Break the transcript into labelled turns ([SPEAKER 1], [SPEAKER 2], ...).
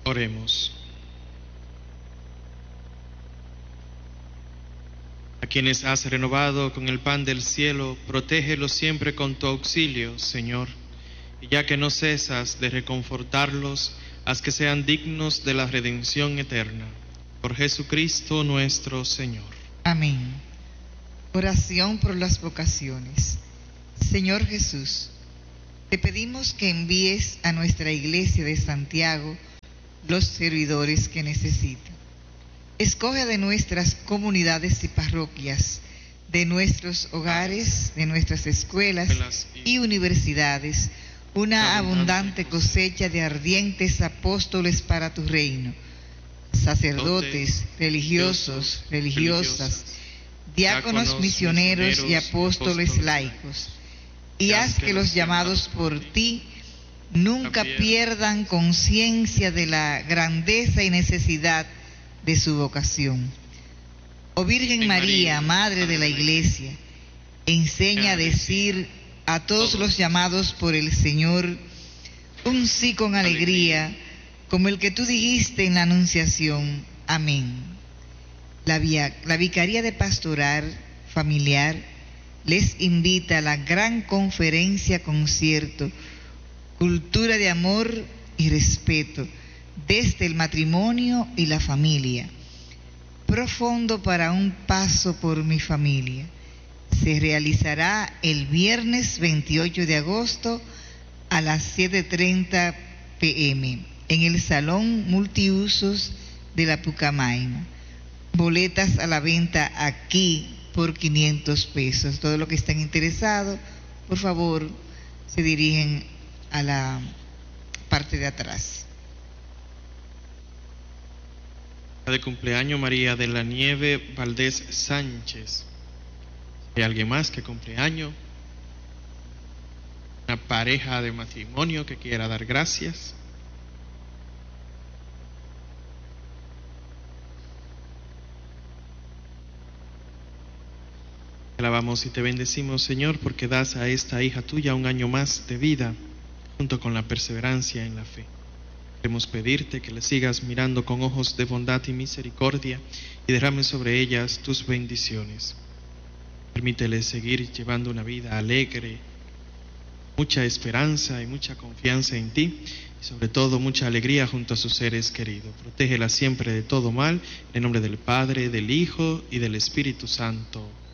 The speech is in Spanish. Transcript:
[SPEAKER 1] Oremos. A quienes has renovado con el pan del cielo, protégelos siempre con tu auxilio, Señor. Y ya que no cesas de reconfortarlos, haz que sean dignos de la redención eterna. Por Jesucristo nuestro Señor.
[SPEAKER 2] Amén. Oración por las vocaciones. Señor Jesús, te pedimos que envíes a nuestra Iglesia de Santiago los servidores que necesitan. Escoge de nuestras comunidades y parroquias, de nuestros hogares, de nuestras escuelas y universidades, una abundante cosecha de ardientes apóstoles para tu reino, sacerdotes, religiosos, religiosas, diáconos, misioneros y apóstoles laicos, y haz que los llamados por ti nunca pierdan conciencia de la grandeza y necesidad de su vocación. Oh Virgen María, Madre de la Iglesia, enseña a decir a todos los llamados por el Señor un sí con alegría, como el que tú dijiste en la Anunciación. Amén. La Vicaría de Pastoral Familiar les invita a la gran conferencia concierto Cultura de Amor y Respeto desde el matrimonio y la familia. Profundo para un paso por mi familia. Se realizará el viernes 28 de agosto a las 7:30 p.m. en el Salón Multiusos de la Pucamaima. Boletas a la venta aquí por 500 pesos. Todos los que están interesados, por favor, se dirigen a la parte de atrás.
[SPEAKER 1] De cumpleaños María de la Nieve Valdés Sánchez. ¿Hay alguien más que cumpleaños? Una pareja de matrimonio que quiera dar gracias. Te alabamos y te bendecimos, Señor, porque das a esta hija tuya un año más de vida, junto con la perseverancia en la fe. Queremos pedirte que le sigas mirando con ojos de bondad y misericordia y derrames sobre ellas tus bendiciones. Permítele seguir llevando una vida alegre, mucha esperanza y mucha confianza en ti, y sobre todo mucha alegría junto a sus seres queridos. Protégela siempre de todo mal, en nombre del Padre, del Hijo y del Espíritu Santo.